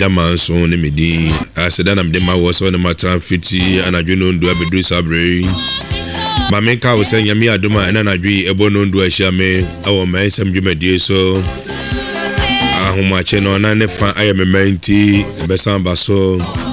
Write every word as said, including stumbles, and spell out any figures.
dama so ne medi aseda na mede ma wo so ne matra fiti anadwo no ndu abedu sabre ma me ka wo senya me adoma ena nadwi ebo no ndu ahia me awo man sam dwumadie so ahoma che no na ne fa ayemementi besan ba so